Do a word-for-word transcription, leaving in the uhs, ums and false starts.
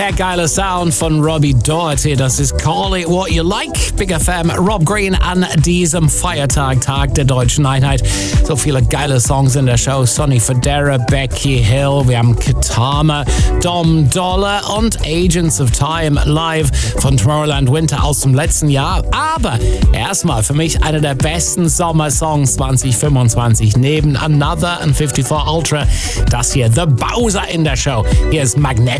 Der geile Sound von Robbie Doherty, das ist Call It What You Like. Big F M, Rob Green an diesem Feiertag, Tag der Deutschen Einheit. So viele geile Songs in der Show. Sonny Fodera, Becky Hill, wir haben Katama, Dom Dollar und Agents of Time live von Tomorrowland Winter aus dem letzten Jahr. Aber erstmal für mich einer der besten Sommersongs zwanzig fünfundzwanzig neben Another und fünfundfünfzig Ultra. Das hier, The Bowser in der Show. Hier ist Magnetic.